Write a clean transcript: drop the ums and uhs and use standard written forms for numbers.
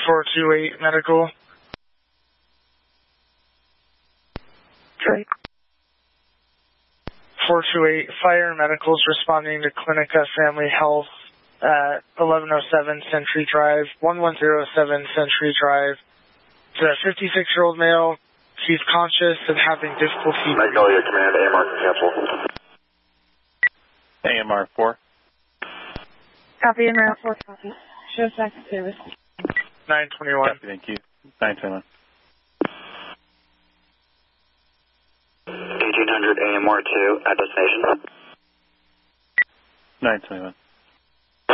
428 medical. Drake. 428 fire and medicals responding to Clinica Family Health at 1107 Century Drive, 1107 Century Drive. It's a 56-year-old male. He's conscious and having difficulty. Magnolia Command, AMR cancel. AMR 4. Copy, AMR 4, copy. Show active service. 921. Copy, thank you. 921. 1800 AMR 2 at destination. 921.